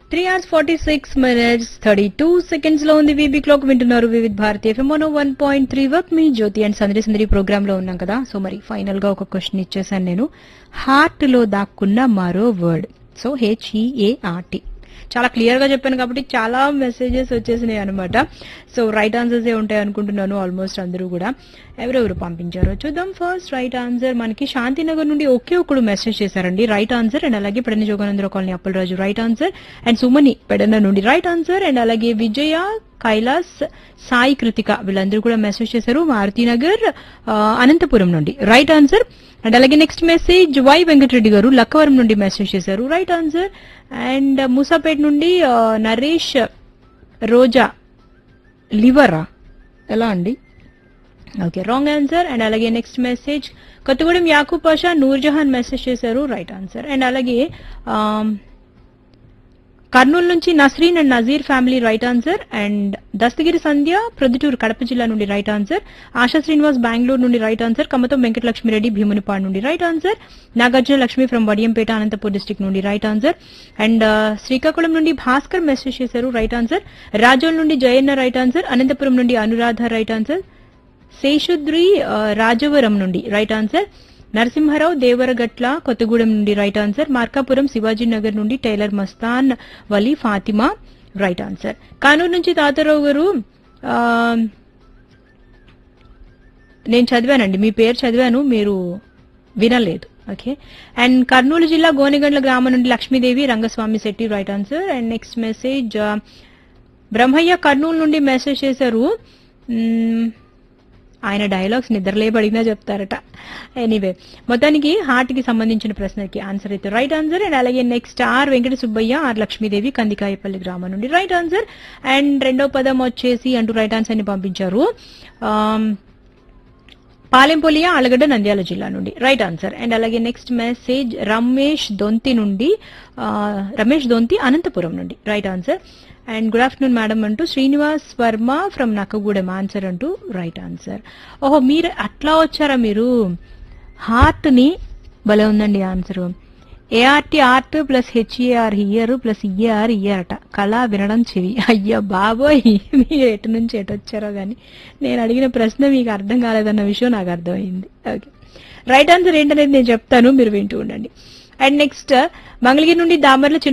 3:46 లో ఉంది VB clock. వింటున్నారు వివిధ Bharati FM 101.3 work me Jyothi and సందడి సందడి ప్రోగ్రామ్ లో ఉన్నాం కదా. సో మరి ఫైనల్ గా ఒక క్వశ్చన్ ఇచ్చేసాను నేను. హార్ట్ లో దాక్కున్న మరో వర్డ్. So HEART. చాలా క్లియర్ గా చెప్పాను కాబట్టి చాలా మెసేజెస్ వచ్చేసినాయి అనమాట. సో రైట్ ఆన్సర్స్ ఏ ఉంటాయి అనుకుంటున్నాను. ఆల్మోస్ట్ అందరూ కూడా ఎవరెవరు పంపించారో చూద్దాం. ఫస్ట్ రైట్ ఆన్సర్ మనకి శాంతినగర్ నుండి ఒకే ఒకడు మెసేజ్ చేశారండి రైట్ ఆన్సర్. అండ్ అలాగే Pedana జోగానందర colony Appalaraju right answer. And సుమని Pedana నుండి రైట్ ఆన్సర్. అండ్ అలాగే విజయ, కైలాస్, సాయి కృతిక వీళ్ళందరూ కూడా మెసేజ్ చేశారు మారుతినగర్ అనంతపురం నుండి రైట్ ఆన్సర్. అండ్ అలాగే నెక్స్ట్ మెసేజ్ వై వెంకటరెడ్డి గారు లక్కవరం నుండి మెసేజ్ చేశారు రైట్ ఆన్సర్. అండ్ మూసాపేట నుండి నరేష్ రోజా లివరా ఎలా అండి, ఓకే రాంగ్ ఆన్సర్. అండ్ అలాగే next message Kothagudem Yakub Pasha Nurjahan message చేశారు రైట్ ఆన్సర్. అండ్ అలాగే కర్నూలు నుంచి Nasreen and Nazir family right answer. And Dastagiri సంధ్య ప్రొద్దుటూరు కడప జిల్లా నుండి రైట్ ఆన్సర్. ఆశా శ్రీనివాస్ బెంగళూరు నుండి రైట్ ఆన్సర్. కమతం వెంకటలక్ష్మిరెడ్డి భీమునిపాడు నుండి right answer. Nagarjuna Lakshmi from Vadiyampeta Anantapur district నుండి రైట్ ఆన్సర్. అండ్ శ్రీకాకుళం నుండి భాస్కర్ మెసేజ్ చేశారు రైట్ ఆన్సర్. రాజోల్ నుండి జయన్న రైట్ ఆన్సర్. అనంతపురం నుండి అనురాధ రైట్ ఆన్సర్. శేషుద్రి రాజవరం నుండి రైట్ ఆన్సర్. నరసింహారావు దేవరగట్ల కొత్తగూడెం నుండి రైట్ ఆన్సర్. మార్కాపురం శివాజీనగర్ నుండి tailor Mastan Vali Fatima right answer. Kanuru నుంచి తాతారావు గారు నేను చదివానండి, మీ పేరు చదివాను, మీరు వినలేదు. ఓకే. అండ్ కర్నూలు జిల్లా గోనెగండ్ల గ్రామం నుండి Lakshmidevi Rangaswamy Shetty right answer. And next message Brahmaiah Kurnool నుండి మెసేజ్ చేశారు. ఆయన డైలాగ్స్ నిద్రలేపు అడిగినా చెప్తారట. ఎనీవే మొత్తానికి హార్ట్ కి సంబంధించిన ప్రశ్నకి ఆన్సర్ అయితే రైట్ ఆన్సర్. అండ్ అలాగే next are Venkata Subbaiah, are Lakshmidevi Kandikayapalli గ్రామం నుండి రైట్ ఆన్సర్. అండ్ రెండో పదం వచ్చేసి అంటూ రైట్ ఆన్సర్ ని పంపించారు పాలెంపొలియా ఆలగడ్డ నంద్యాల జిల్లా నుండి రైట్ ఆన్సర్. అండ్ అలాగే నెక్స్ట్ మెసేజ్ రమేష్ దొంతి అనంతపురం నుండి right answer. And good afternoon madam అంటూ శ్రీనివాస్ వర్మ ఫ్రమ్ నక్కగూడెం ఆన్సర్ అంటూ రైట్ ఆన్సర్. ఓహో మీరు అట్లా వచ్చారా మీరు. హార్ట్ ని భలే ఉందండి answer. ART art plus HEAR here plus EAR year అట. కళ వినడం చెవి. అయ్యా బాబోయ్ మీరు ఎటు నుంచి ఎటు వచ్చారో గానీ నేను అడిగిన ప్రశ్న మీకు అర్థం కాలేదన్న విషయం నాకు అర్థమైంది. ఓకే రైట్ ఆన్సర్ ఏంటనేది నేను చెప్తాను, మీరు వింటూ ఉండండి. అండ్ నెక్స్ట్ మంగళగిరి నుండి దామర్ల